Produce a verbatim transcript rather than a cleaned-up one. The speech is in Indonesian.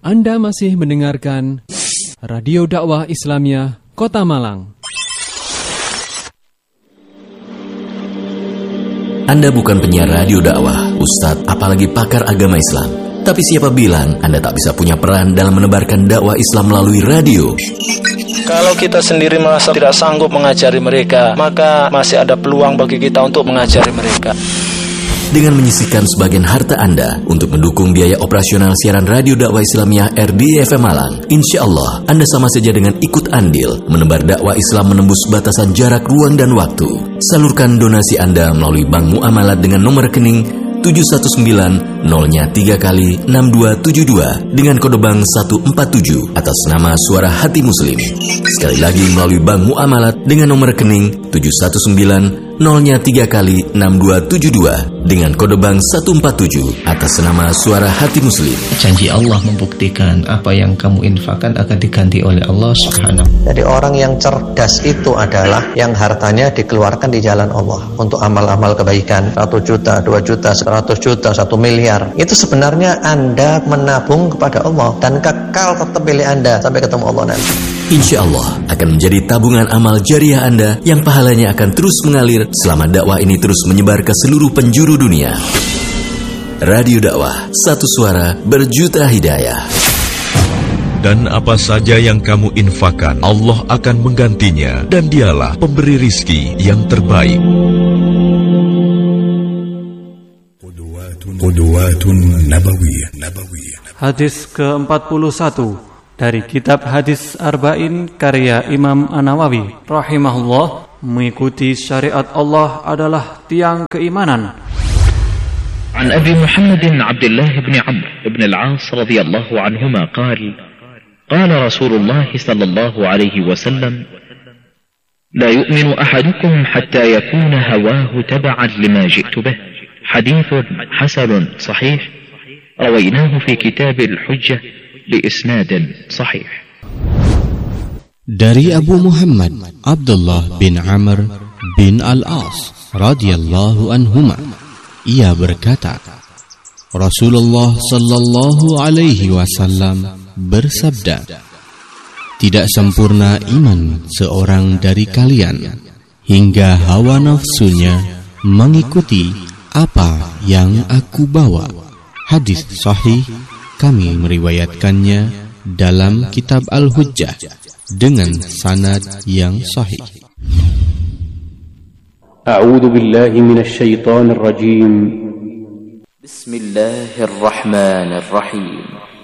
Anda masih mendengarkan Radio Dakwah Islamiyah Kota Malang. Anda bukan penyiar radio dakwah, ustadz, apalagi pakar agama Islam. Tapi siapa bilang Anda tak bisa punya peran dalam menebarkan dakwah Islam melalui radio? Kalau kita sendiri merasa tidak sanggup mengajari mereka, maka masih ada peluang bagi kita untuk mengajari mereka. Dengan menyisihkan sebagian harta Anda untuk mendukung biaya operasional siaran Radio Dakwah Islamiyah R D I F M Malang, insya Allah Anda sama saja dengan ikut andil menebar dakwah Islam menembus batasan jarak, ruang, dan waktu. Salurkan donasi Anda melalui Bank Muamalat dengan nomor rekening tujuh satu sembilan nol tiga kali enam dua tujuh dua dengan kode bank satu empat tujuh atas nama Suara Hati Muslim. Sekali lagi melalui Bank Muamalat dengan nomor rekening tujuh satu sembilan nol tiga kali enam dua tujuh dua dengan kode bank satu empat tujuh atas nama Suara Hati Muslim. Janji Allah membuktikan apa yang kamu infakkan akan diganti oleh Allah Subhanahu. Jadi orang yang cerdas itu adalah yang hartanya dikeluarkan di jalan Allah untuk amal-amal kebaikan. Satu juta, dua juta, seratus juta, satu miliar. Itu sebenarnya Anda menabung kepada Allah dan kekal tetap milik Anda sampai ketemu Allah nanti. Insya Allah akan menjadi tabungan amal jariah Anda yang pahalanya akan terus mengalir selama dakwah ini terus menyebar ke seluruh penjuru dunia. Radio Dakwah, satu suara berjuta hidayah. Dan apa saja yang kamu infakkan, Allah akan menggantinya, dan dialah pemberi rizki yang terbaik. Hadis ke empat puluh satu dari kitab Hadis Arba'in karya Imam An-Nawawi rahimahullah, mengikuti syariat Allah adalah tiang keimanan. عن أبي محمد عبد الله بن عمرو بن العاص رضي الله عنهما قال قال رسول الله صلى الله عليه وسلم لا يؤمن أحدكم حتى يكون هواه تبعا لما جئت به حديث حسن صحيح رويناه في كتاب الحجة بإسناد صحيح. Dari Abu Muhammad Abdullah bin Amr bin Al-As radhiyallahu anhuma, ia berkata, Rasulullah sallallahu alaihi wasallam bersabda, tidak sempurna iman seorang dari kalian hingga hawa nafsunya mengikuti apa yang aku bawa. Hadis sahih, kami meriwayatkannya dalam kitab Al-Hujjah dengan sanad yang sahih. A'udzu billahi minasy syaithanir rajim. Bismillahirrahmanirrahim.